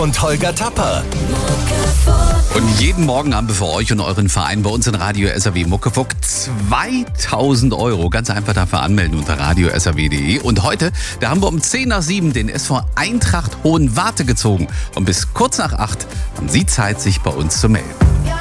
und Holger Tapper. Und jeden Morgen haben wir für euch und euren Verein bei uns in Radio SAW Muckefuck 2000 €. Ganz einfach dafür anmelden unter radio.saw.de. Und heute, da haben wir um 10 nach 7 den SV Eintracht Hohenwarte gezogen. Und bis kurz nach 8 haben Sie Zeit, sich bei uns zu melden.